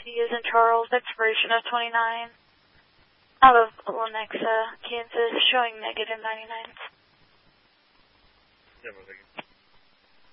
as in Charles, expiration of 29. Out of Lenexa, Kansas, showing negative 99. Yeah,